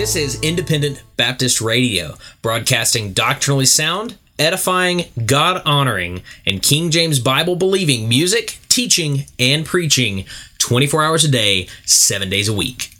This is Independent Baptist Radio, broadcasting doctrinally sound, edifying, God-honoring, and King James Bible-believing music, teaching, and preaching 24 hours a day, 7 days a week.